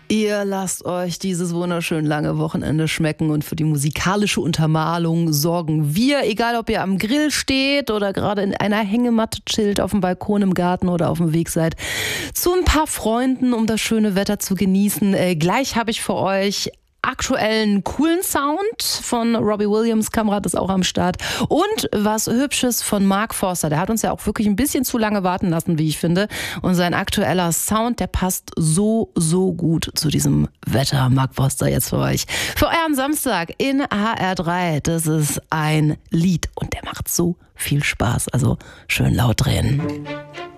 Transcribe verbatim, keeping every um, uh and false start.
Ihr lasst euch dieses wunderschön lange Wochenende schmecken und für die musikalische Untermalung sorgen wir, egal ob ihr am Grill steht oder gerade in einer Hängematte chillt, auf dem Balkon im Garten oder auf dem Weg seid, zu ein paar Freunden, um das schöne Wetter zu genießen. Äh, gleich habe ich für euch aktuellen coolen Sound von Robbie Williams, Kamerad ist auch am Start, und was Hübsches von Mark Forster. Der hat uns ja auch wirklich ein bisschen zu lange warten lassen, wie ich finde. Und sein aktueller Sound, der passt so, so gut zu diesem Wetter. Mark Forster jetzt für euch. Für euren Samstag in H R drei. Das ist ein Lied und der macht so viel Spaß. Also schön laut drehen.